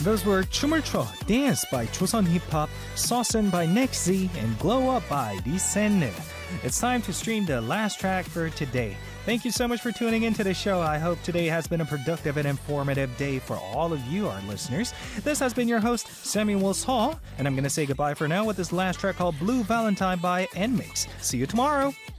Those were 춤을 춰, Dance by Chosun Hip Hop, Saucin' by Next Z, and Glow Up by Lee Sen. It's time to stream the last track for today. Thank you so much for tuning into the show. I hope today has been a productive and informative day for all of you, our listeners. This has been your host, Samuel Seo, and I'm going to say goodbye for now with this last track called Blue Valentine by NMIX. See you tomorrow.